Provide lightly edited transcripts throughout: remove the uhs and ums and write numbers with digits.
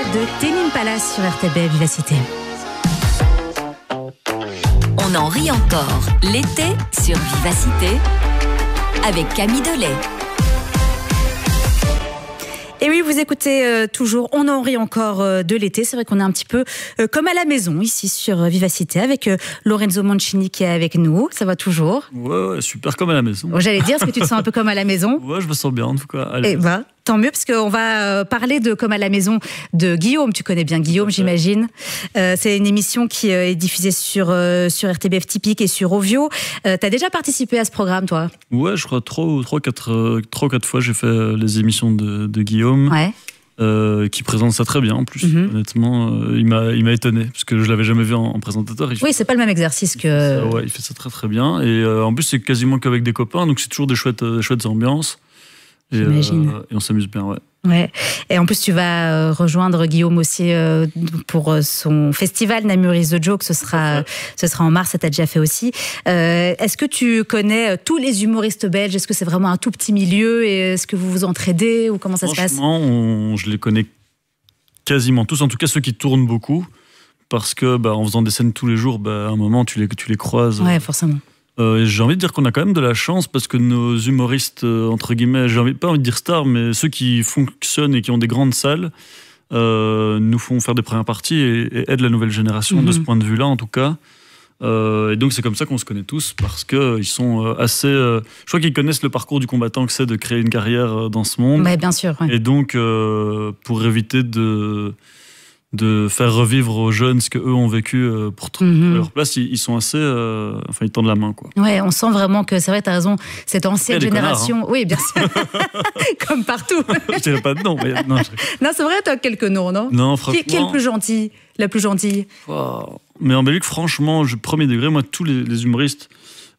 de Tame Impala sur RTB Vivacité. On en rit encore l'été sur Vivacité avec Camille Delay. Et oui, vous écoutez toujours On en rit encore de l'été. C'est vrai qu'on est un petit peu comme à la maison ici sur Vivacité avec Lorenzo Mancini qui est avec nous. Ça va toujours? Ouais, super comme à la maison. J'allais dire, est-ce que tu te sens un peu comme à la maison? Ouais, je me sens bien en tout cas. Eh ben, tant mieux, parce qu'on va parler de Comme à la maison de Guillaume. Tu connais bien Guillaume, j'imagine. C'est une émission qui est diffusée sur RTBF Typique et sur Ovio. Tu as déjà participé à ce programme, toi? Ouais, je crois 3 ou 4 fois j'ai fait les émissions de Guillaume. Ouais. Qui présente ça très bien en plus. Honnêtement, il m'a étonné parce que je l'avais jamais vu en présentateur. Oui, c'est pas le même exercice que. Ouais, il fait ça très très bien. Et en plus, c'est quasiment qu'avec des copains, donc c'est toujours des chouettes ambiances. J'imagine. Et on s'amuse bien, ouais. Ouais. Et en plus, tu vas rejoindre Guillaume aussi pour son festival Namur is the Joke. Ce sera en mars, ça t'a déjà fait aussi. Est-ce que tu connais tous les humoristes belges? Est-ce que c'est vraiment un tout petit milieu? Et est-ce que vous vous entraidez ou comment ça se passe? Franchement, je les connais quasiment tous, en tout cas ceux qui tournent beaucoup. Parce que en faisant des scènes tous les jours, à un moment, tu les croises. Ouais, forcément. J'ai envie de dire qu'on a quand même de la chance parce que nos humoristes, entre guillemets, pas envie de dire stars, mais ceux qui fonctionnent et qui ont des grandes salles, nous font faire des premières parties et aident la nouvelle génération de ce point de vue-là, en tout cas. Et donc c'est comme ça qu'on se connaît tous parce qu'ils sont assez... je crois qu'ils connaissent le parcours du combattant que c'est de créer une carrière dans ce monde. Ouais, bien sûr. Ouais. Et donc, pour éviter de faire revivre aux jeunes ce qu'eux ont vécu pour trouver leur place, ils sont assez... ils tendent la main, quoi. Ouais, on sent vraiment que, c'est vrai, t'as raison, cette ancienne génération... Connards, hein. Oui, bien sûr. Comme partout. Je dirais pas de nom, mais... Non, c'est vrai, t'as quelques noms, non? Non, franchement... Qui est le plus gentil? La plus gentille? Wow. Mais en Belgique, franchement, premier degré, moi, tous les humoristes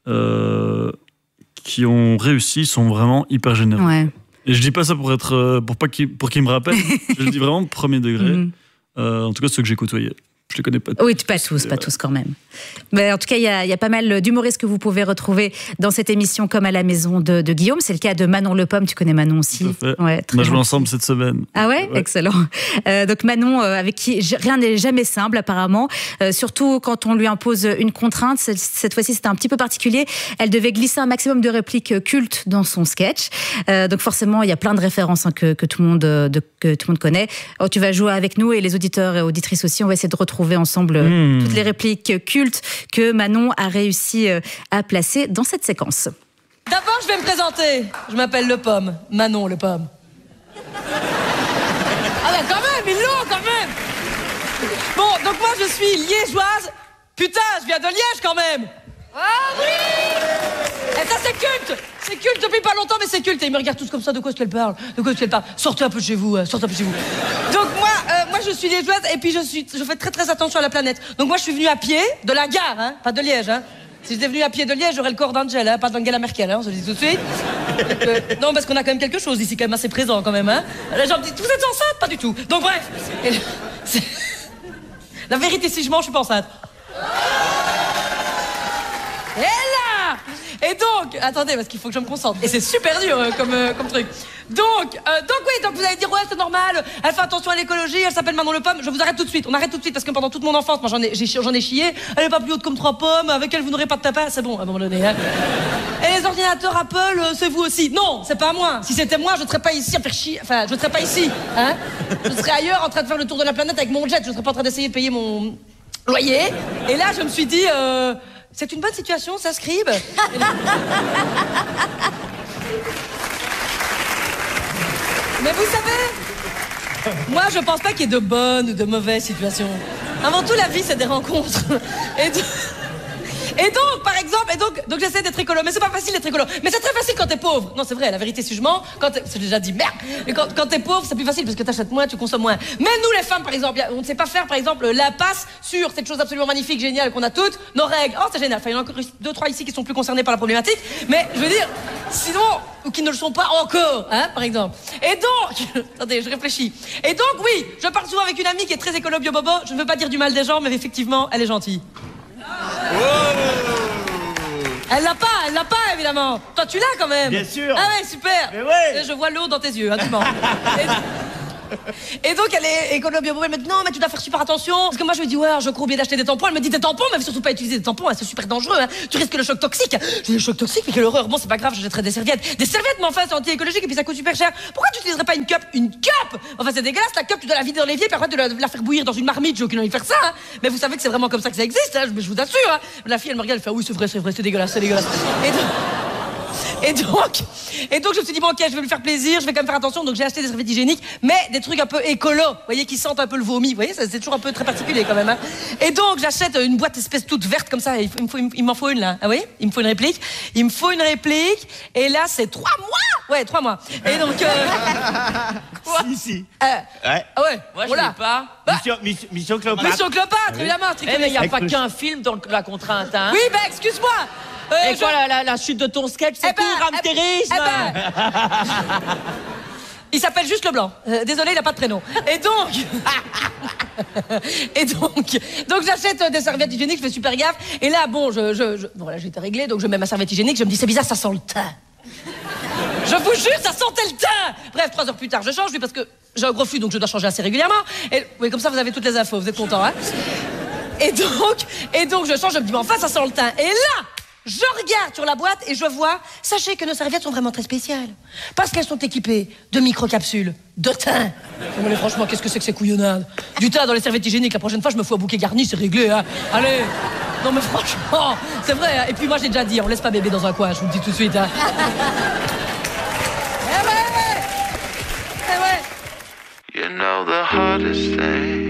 qui ont réussi sont vraiment hyper généreux. Ouais. Et je dis pas ça pour qu'ils me rappellent, je le dis vraiment premier degré. En tout cas, ceux que j'ai côtoyés. Je les connais pas tous. Oui, pas tous quand même. Mais en tout cas, il y a pas mal d'humoristes que vous pouvez retrouver dans cette émission Comme à la maison de Guillaume. C'est le cas de Manon Le Pomme. Tu connais Manon aussi? Tout à fait. Ouais, on a joué ensemble cette semaine. Ah ouais, excellent. Donc Manon, avec qui rien n'est jamais simple apparemment, surtout quand on lui impose une contrainte. Cette fois-ci, c'était un petit peu particulier. Elle devait glisser un maximum de répliques cultes dans son sketch. Donc forcément, il y a plein de références que tout le monde connaît. Alors, tu vas jouer avec nous et les auditeurs et auditrices aussi. On va essayer de retrouver ensemble toutes les répliques cultes que Manon a réussi à placer dans cette séquence. D'abord, je vais me présenter. Je m'appelle Le Pomme. Manon Le Pomme. Ah ben quand même, ils l'ont quand même. Bon, donc moi je suis liégeoise. Putain, je viens de Liège quand même. Ah oui. Et ça c'est culte. C'est culte depuis pas longtemps, mais c'est culte. Et ils me regardent tous comme ça, de quoi est-ce qu'elle parle? Sortez un peu de chez vous, sortez un peu de chez vous. Donc moi je suis liégeoise et puis je fais très très attention à la planète. Donc moi je suis venue à pied de la gare, hein, pas de Liège, hein. Si j'étais venue à pied de Liège, j'aurais le corps d'Angel, hein, pas d'Angela Merkel, hein, on se le dit tout de suite. Donc, non, parce qu'on a quand même quelque chose ici, quand même assez présent, quand même, hein. Les gens me disent, vous êtes enceinte? Pas du tout. Donc bref. La vérité, si je mens, je suis pas enceinte. Et là! Et donc, attendez, parce qu'il faut que je me concentre. Et c'est super dur comme truc. Donc vous allez dire, ouais, c'est normal, elle fait attention à l'écologie, elle s'appelle Manon Le Pomme. Je vous arrête tout de suite, on arrête tout de suite, parce que pendant toute mon enfance, moi j'en ai chié. Elle est pas plus haute comme 3 pommes, avec elle vous n'aurez pas de tapas, c'est bon, à un moment donné, hein. Et les ordinateurs Apple, c'est vous aussi. Non, c'est pas moi. Si c'était moi, je serais pas ici à faire chier. Enfin, je serais pas ici, hein. Je serais ailleurs en train de faire le tour de la planète avec mon jet, je serais pas en train d'essayer de payer mon loyer. Et là, je me suis dit, c'est une bonne situation, ça, Scribe. Mais vous savez, moi, je pense pas qu'il y ait de bonnes ou de mauvaises situations. Avant tout, la vie, c'est des rencontres. Et donc, par exemple, donc j'essaie d'être écolo, mais c'est pas facile d'être écolo. Mais c'est très facile quand t'es pauvre. Non, c'est vrai, la vérité, si je mens, c'est déjà dit, merde. Mais quand t'es pauvre, c'est plus facile parce que t'achètes moins, tu consommes moins. Même nous, les femmes, par exemple, on ne sait pas faire, par exemple, l'impasse sur cette chose absolument magnifique, géniale qu'on a toutes, nos règles. Oh, c'est génial. Enfin, il y en a encore 2-3 ici qui sont plus concernés par la problématique. Mais je veux dire, sinon, ou qui ne le sont pas encore, hein, par exemple. Et donc, attendez, je réfléchis. Et donc, oui, je parle souvent avec une amie qui est très écolo bio-bobo. Je ne veux pas dire du mal des gens, mais effectivement, elle est gentille. Elle l'a pas, évidemment. Toi, tu l'as quand même. Bien sûr. Ah ouais, super. Mais ouais. Et je vois l'eau dans tes yeux, hein, tu mens. Et donc elle est écolo bio, elle me dit non mais tu dois faire super attention. Parce que moi je lui dis ouais je crois oublier d'acheter des tampons. Elle me dit des tampons mais surtout pas utiliser des tampons, hein, c'est super dangereux, hein. Tu risques le choc toxique. Je dis le choc toxique mais quelle horreur. Bon c'est pas grave, je jetterai des serviettes. Des serviettes mais enfin c'est anti-écologique et puis ça coûte super cher. Pourquoi tu utiliserais pas une cup? Une cup? Enfin c'est dégueulasse la cup, tu dois la vider dans l'évier puis après de la faire bouillir dans une marmite. J'ai aucune envie de faire ça, hein. Mais vous savez que c'est vraiment comme ça que ça existe, hein. Je vous assure, hein. La fille elle me regarde, elle fait oui c'est vrai, c'est dégueulasse, c'est dégueulasse. Et donc je me suis dit bon ok je vais lui faire plaisir, je vais quand même faire attention, donc j'ai acheté des serviettes hygiéniques mais des trucs un peu écolo, vous voyez, qui sentent un peu le vomi, vous voyez, c'est toujours un peu très particulier quand même, hein. Et donc j'achète une boîte espèce toute verte comme ça, il m'en faut une là, ah oui, il me faut une réplique, et là c'est 3 mois, ouais 3 mois, et donc quoi? Si. Ouais. Ah ouais, Moi, je voilà. l'ai pas. Bah, Mission Cléopâtre. Mission Cléopâtre, évidemment, Eh, mais il n'y a pas qu'un film dans la contrainte, hein. Oui, bah excuse-moi. Et quoi, la chute de ton sketch, c'est tout, ramtérisme. Il s'appelle juste Leblanc. Désolé, il n'a pas de prénom. Et donc j'achète des serviettes hygiéniques, je fais super gaffe. Et là, bon, voilà, j'ai été réglée, donc je mets ma serviette hygiénique, je me dis, c'est bizarre, ça sent le thym. Je vous jure, ça sentait le thym. Bref, 3 heures plus tard, je change, oui, parce que j'ai un gros flux, donc je dois changer assez régulièrement. Et oui, comme ça, vous avez toutes les infos, vous êtes contents, hein. Et donc, je change, je me dis, mais enfin, ça sent le thym. Et là, je regarde sur la boîte et je vois, sachez que nos serviettes sont vraiment très spéciales. Parce qu'elles sont équipées de microcapsules de thym. Mais franchement, qu'est-ce que c'est que ces couillonnades? Du thym dans les serviettes hygiéniques, la prochaine fois, je me fous un bouquet garni, c'est réglé, hein. Allez. Non mais franchement, c'est vrai, hein. Et puis moi, j'ai déjà dit, on laisse pas bébé dans un coin, je vous le dis tout de suite, hein. You know the hardest thing